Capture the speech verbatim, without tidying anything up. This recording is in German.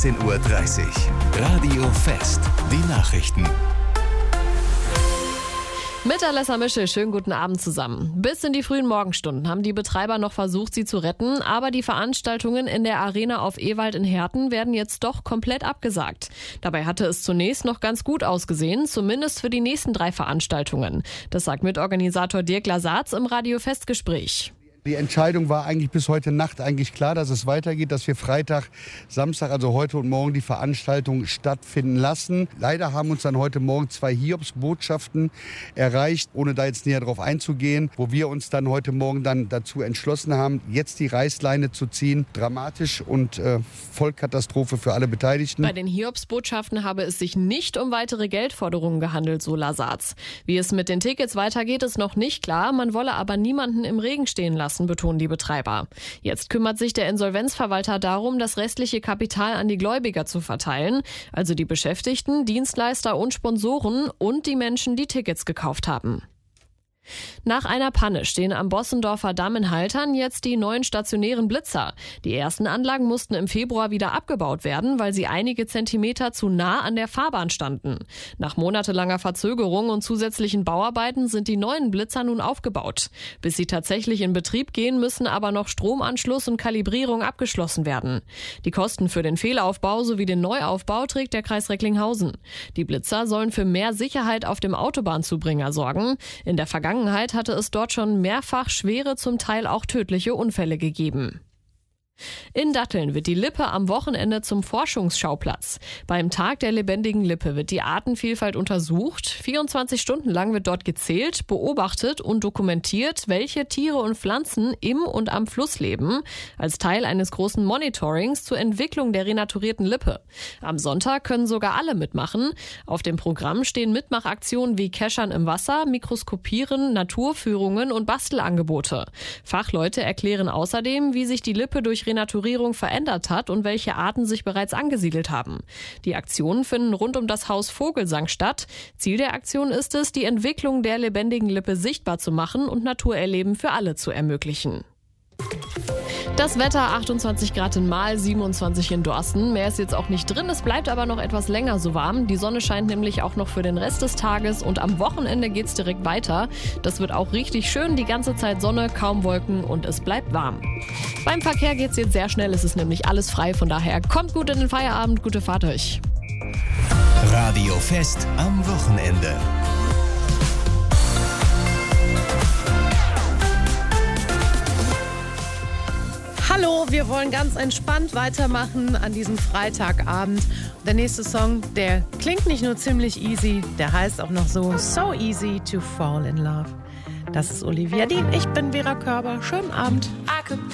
zehn Uhr dreißig. Radio Fest. Die Nachrichten. Mit Alessa Mischel, schönen guten Abend zusammen. Bis in die frühen Morgenstunden haben die Betreiber noch versucht, sie zu retten, aber die Veranstaltungen in der Arena auf Ewald in Herten werden jetzt doch komplett abgesagt. Dabei hatte es zunächst noch ganz gut ausgesehen, zumindest für die nächsten drei Veranstaltungen. Das sagt Mitorganisator Dirk Lasatz im Radio-Festgespräch. Die Entscheidung war eigentlich bis heute Nacht eigentlich klar, dass es weitergeht, dass wir Freitag, Samstag, also heute und morgen die Veranstaltung stattfinden lassen. Leider haben uns dann heute Morgen zwei Hiobsbotschaften erreicht, ohne da jetzt näher drauf einzugehen, wo wir uns dann heute Morgen dann dazu entschlossen haben, jetzt die Reißleine zu ziehen. Dramatisch und äh, Vollkatastrophe für alle Beteiligten. Bei den Hiobsbotschaften habe es sich nicht um weitere Geldforderungen gehandelt, so Lasatz. Wie es mit den Tickets weitergeht, ist noch nicht klar. Man wolle aber niemanden im Regen stehen lassen, betonen die Betreiber. Jetzt kümmert sich der Insolvenzverwalter darum, das restliche Kapital an die Gläubiger zu verteilen, also die Beschäftigten, Dienstleister und Sponsoren und die Menschen, die Tickets gekauft haben. Nach einer Panne stehen am Bossendorfer Damm in Haltern jetzt die neuen stationären Blitzer. Die ersten Anlagen mussten im Februar wieder abgebaut werden, weil sie einige Zentimeter zu nah an der Fahrbahn standen. Nach monatelanger Verzögerung und zusätzlichen Bauarbeiten sind die neuen Blitzer nun aufgebaut. Bis sie tatsächlich in Betrieb gehen, müssen aber noch Stromanschluss und Kalibrierung abgeschlossen werden. Die Kosten für den Fehlaufbau sowie den Neuaufbau trägt der Kreis Recklinghausen. Die Blitzer sollen für mehr Sicherheit auf dem Autobahnzubringer sorgen. In der Vergangenheit Vergangenheit hatte es dort schon mehrfach schwere, zum Teil auch tödliche Unfälle gegeben. In Datteln wird die Lippe am Wochenende zum Forschungsschauplatz. Beim Tag der lebendigen Lippe wird die Artenvielfalt untersucht. vierundzwanzig Stunden lang wird dort gezählt, beobachtet und dokumentiert, welche Tiere und Pflanzen im und am Fluss leben, als Teil eines großen Monitorings zur Entwicklung der renaturierten Lippe. Am Sonntag können sogar alle mitmachen. Auf dem Programm stehen Mitmachaktionen wie Keschern im Wasser, Mikroskopieren, Naturführungen und Bastelangebote. Fachleute erklären außerdem, wie sich die Lippe durch Renaturierung verändert hat und welche Arten sich bereits angesiedelt haben. Die Aktionen finden rund um das Haus Vogelsang statt. Ziel der Aktion ist es, die Entwicklung der lebendigen Lippe sichtbar zu machen und Naturerleben für alle zu ermöglichen. Das Wetter, achtundzwanzig Grad in Mahl, siebenundzwanzig in Dorsten. Mehr ist jetzt auch nicht drin, es bleibt aber noch etwas länger so warm. Die Sonne scheint nämlich auch noch für den Rest des Tages und am Wochenende geht's direkt weiter. Das wird auch richtig schön, die ganze Zeit Sonne, kaum Wolken und es bleibt warm. Beim Verkehr geht's jetzt sehr schnell, es ist nämlich alles frei, von daher kommt gut in den Feierabend, gute Fahrt euch. Radio Fest am Wochenende. Hallo, wir wollen ganz entspannt weitermachen an diesem Freitagabend. Der nächste Song, der klingt nicht nur ziemlich easy, der heißt auch noch so So Easy to Fall in Love. Das ist Olivia Dean, ich bin Vera Körber. Schönen Abend.